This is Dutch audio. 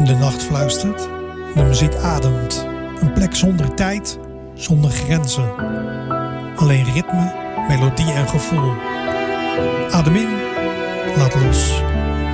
De nacht fluistert, de muziek ademt. Een plek zonder tijd, zonder grenzen. Alleen ritme, melodie en gevoel. Adem in, laat los.